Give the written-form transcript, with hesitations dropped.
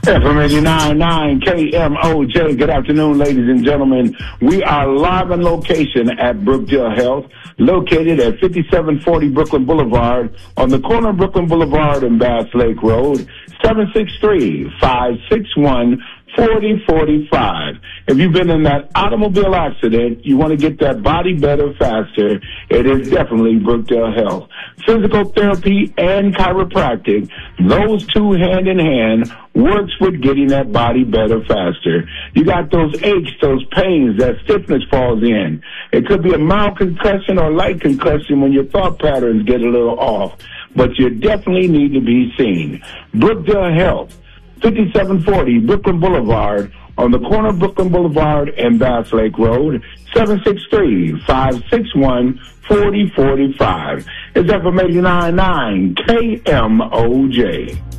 FM 89.9 KMOJ. Good afternoon, ladies and gentlemen. We are live on location at Brookdale Health, located at 5740 Brooklyn Boulevard on the corner of Brooklyn Boulevard and Bass Lake Road, 763-561-4045. If you've been in that automobile accident, you want to get that body better faster, it is definitely Brookdale Health. Physical therapy and chiropractic, those two hand in hand, works with getting that body better faster. You got those aches, those pains, that stiffness falls in. It could be a mild concussion or light concussion when your thought patterns get a little off, but you definitely need to be seen. Brookdale Health, 5740 Brooklyn Boulevard, on the corner of Brooklyn Boulevard and Bass Lake Road, 763-561-4045. It's FM 89.9 KMOJ.